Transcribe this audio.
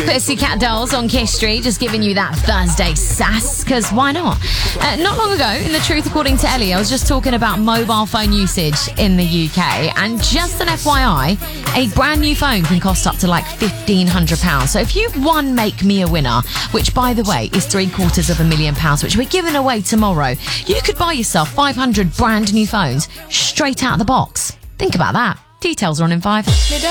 Pussycat Dolls on Kiss Street, just giving you that Thursday sass, because why not? Not long ago, in The Truth According to Ellie, I was just talking about mobile phone usage in the UK, and just an FYI, a brand new phone can cost up to like £1,500. So if you've won Make Me a Winner, which by the way is £750,000, which we're giving away tomorrow, you could buy yourself 500 brand new phones straight out of the box. Think about that. Details are on in 5.